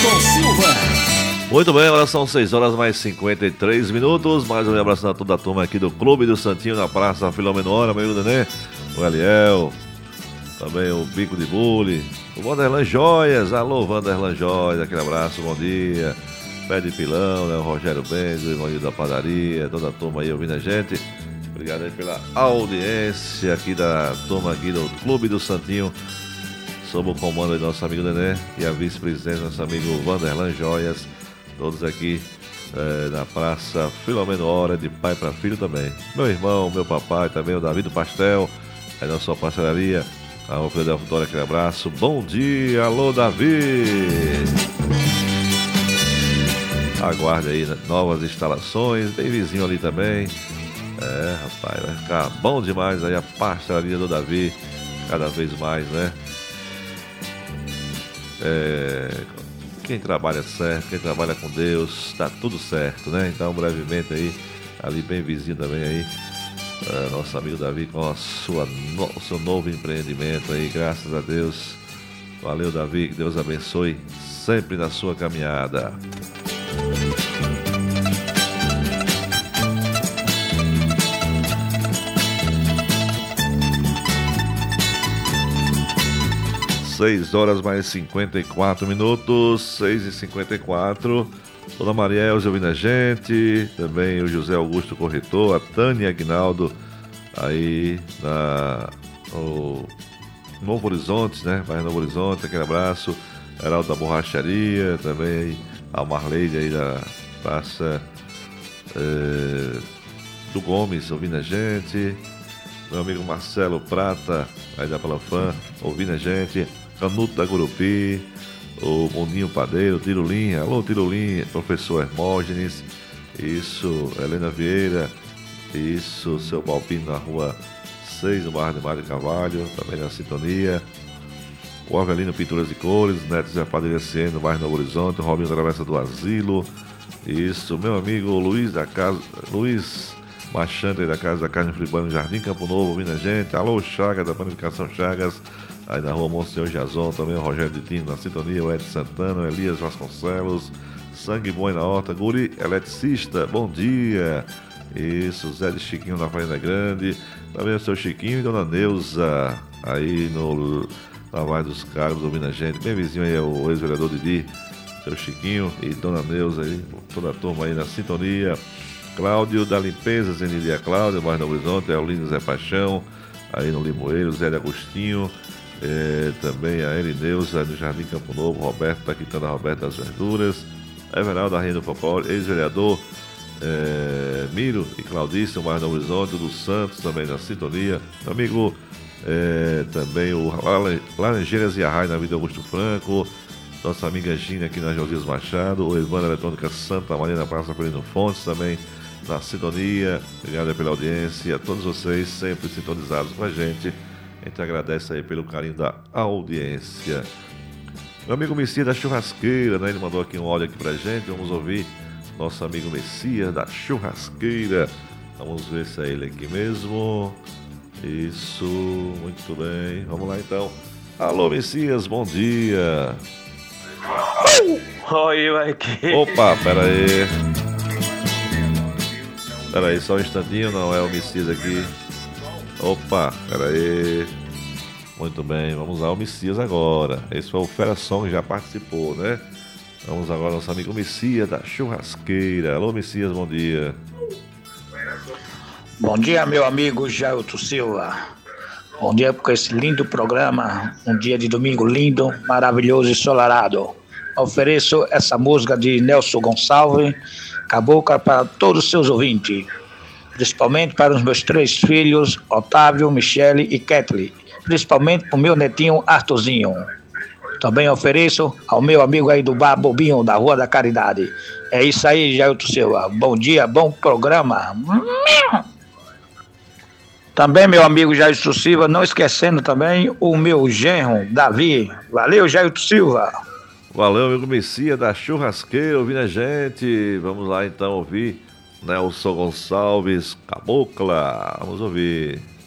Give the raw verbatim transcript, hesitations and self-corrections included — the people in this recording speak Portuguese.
Jailton Silva. Muito bem, agora são seis horas mais cinquenta e três minutos. Mais um abraço a toda a turma aqui do Clube do Santinho, na Praça Filomeno Hora, meu Nenê, o Eliel, também o Bico de Bule, o Vanderlan Joias. Alô, Vanderlan Joias, aquele abraço, bom dia. Pé de Pilão, né? O Rogério Benzo, o Ivanildo da Padaria, toda a turma aí ouvindo a gente. Obrigado aí pela audiência aqui da turma aqui do Clube do Santinho, sob o comando do nosso amigo Nenê e a vice-presidente, nosso amigo Vanderlan Joias. Todos aqui é, na Praça Filomeno Hora, de pai para filho também. Meu irmão, meu papai também, o Davi do Pastel, aí na sua parceiraria. Alô, Fredel Futória, aquele abraço. Bom dia, alô, Davi. Aguarde aí, né? Novas instalações, bem vizinho ali também. É, rapaz, vai ficar bom demais aí a parceiraria do Davi, cada vez mais, né? É... Quem trabalha certo, quem trabalha com Deus, tá tudo certo, né? Então, brevemente aí, ali bem vizinho também aí, é, nosso amigo Davi com a sua, no, o seu novo empreendimento aí, graças a Deus. Valeu, Davi, que Deus abençoe sempre na sua caminhada. seis horas mais cinquenta e quatro minutos, seis e cinquenta e quatro. Dona Maria Elza ouvindo a gente, também o José Augusto Corretor, a Tânia Aguinaldo, aí na o Novo Horizonte, né? Vai Novo Horizonte, aquele abraço. Heraldo da Borracharia, também a Marleide aí da Praça é, do Gomes ouvindo a gente. Meu amigo Marcelo Prata, aí da Palafã, ouvindo a gente. Canuto da Gurupi, o Boninho Padeiro, Tirolim, alô Tirolim, professor Hermógenes, isso, Helena Vieira, isso, seu Balpino na rua seis, no bairro de Mário Carvalho, também na sintonia. O Avelino Pinturas e Cores, Neto Zé Padilha C N, no bairro Novo Horizonte, o Robinho Travessa do Asilo, isso, meu amigo Luiz da Casa, Luiz Machante da Casa da Carne Fribana, no Jardim Campo Novo, ouvindo a gente. Alô Chagas, da Panificação Chagas, aí na rua Monsenhor Jazon, também o Rogério de Tino na sintonia, o Ed Santana, o Elias Vasconcelos, Sangue Bom na Horta, Guri Eletricista, bom dia. Isso, Zé de Chiquinho na Fazenda Grande, também o seu Chiquinho e Dona Neuza, aí no Lavar dos Cargos, ouvindo a gente, bem vizinho aí é o ex-vereador Didi, seu Chiquinho e Dona Neuza aí, toda a turma aí na sintonia. Cláudio da Limpeza, Zenilia Cláudio, mais no Horizonte, Eulino Zé Paixão, aí no Limoeiro, Zé de Agostinho, é, também a Erineuza no Jardim Campo Novo, Roberto da Quitanda Roberto das Verduras, Everaldo da Rainha do Popó, ex-vereador é, Miro e Claudício, mais no Horizonte, do Santos, também na sintonia, amigo é, também o Laranjeiras e Arrai na Vida Augusto Franco, nossa amiga Gina aqui na Josias Machado, o Evandro Eletrônica Santa Maria na Praça Ferino Fontes, também na sintonia. Obrigado pela audiência, a todos vocês sempre sintonizados com a gente. A gente agradece aí pelo carinho da audiência. Meu amigo Messias da Churrasqueira, né? Ele mandou aqui um áudio aqui pra gente. Vamos ouvir nosso amigo Messias da Churrasqueira. Vamos ver se é ele aqui mesmo. Isso, muito bem. Vamos lá então. Alô, Messias, bom dia. Oi, aqui. Opa, pera aí. Pera aí, só um instantinho, não é o Messias aqui. Opa, pera aí. Muito bem, vamos lá, o Messias agora. Esse foi o Fera Som que já participou, né? Vamos agora ao nosso amigo Messias da Churrasqueira. Alô, Messias, bom dia. Bom dia, meu amigo Jailton Silva. Bom dia por esse lindo programa. Um dia de domingo lindo, maravilhoso e ensolarado. Ofereço essa música de Nelson Gonçalves, Cabocla, para todos os seus ouvintes, principalmente para os meus três filhos, Otávio, Michele e Kathleen, principalmente para o meu netinho Arthurzinho. Também ofereço ao meu amigo aí do Bar Bobinho, da Rua da Caridade. É isso aí, Jailton Silva. Bom dia, bom programa. Também, meu amigo Jailton Silva, não esquecendo também o meu genro, Davi. Valeu, Jailton Silva. Valeu, amigo Messias da Churrasqueira, ouvindo a gente. Vamos lá então ouvir Nelson Gonçalves, Cabocla. Vamos ouvir.